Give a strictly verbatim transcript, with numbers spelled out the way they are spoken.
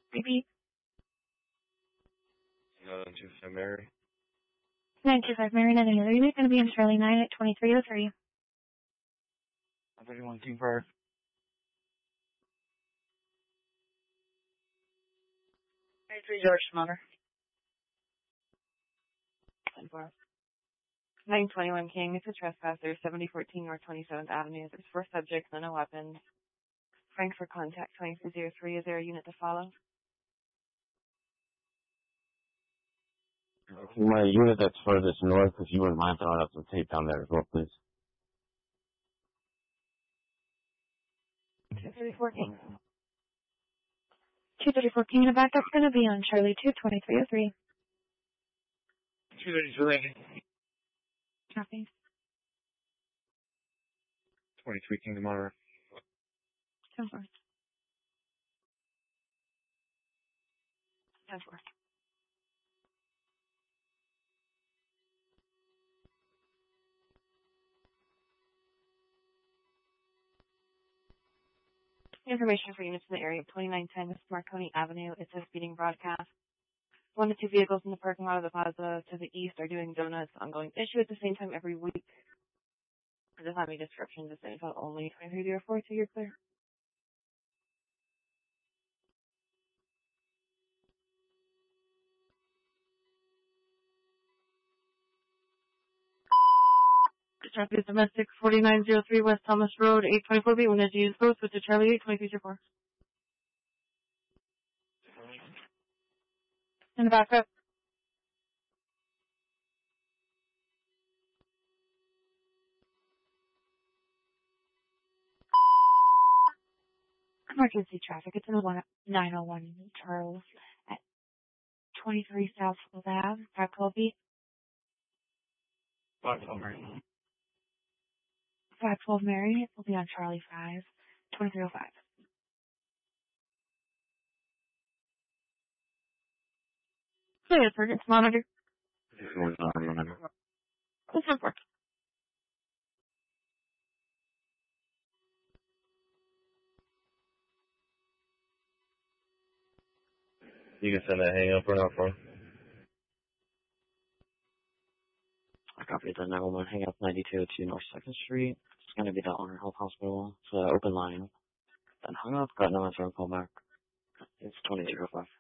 Repeat. nine two five Mary. nine two five Mary, nine another unit, going to be in Charlie nine at twenty-three oh three. thirty-one King Park. twenty-three George Smaller. nine twenty-one King, it's a trespasser, seventy fourteen North twenty-seventh Avenue. There's four subjects, no weapons. Frank for contact, twenty-three oh three. Is there a unit to follow? My unit that's furthest north, if you wouldn't mind throwing up some tape down there as well, please. two thirty-four King. two thirty-four King in a backup's going to be on Charlie two, twenty-three oh three. two thirty-three. Copy. twenty-three King tomorrow. ten four. ten four. Information for units in the area of twenty-nine ten West Marconi Avenue. It's a speeding broadcast. One to two vehicles in the parking lot of the plaza to the east are doing donuts. Ongoing issue at the same time every week. It does not have any descriptions. It's info only. twenty-three oh four, two, you're clear. Traffic is domestic, forty-nine oh three West Thomas Road, eight twenty-four B. When did you use both? Switch to Charlie eight, twenty-three oh four. In the backup. Emergency traffic. It's in the nine oh one Charles at twenty-three South Ave, five twelve B. five twelve Mary. five twelve Mary. It will be on Charlie five, twenty-three oh five. Okay, it's Target's monitor. This is work. You can send that hang up or not for him. I copied the nine one one hang up ninety-two oh two North second Street. It's going to be the Honor Health Hospital. It's an open line. Then hung up, got no answer and call back. It's twenty-three oh five.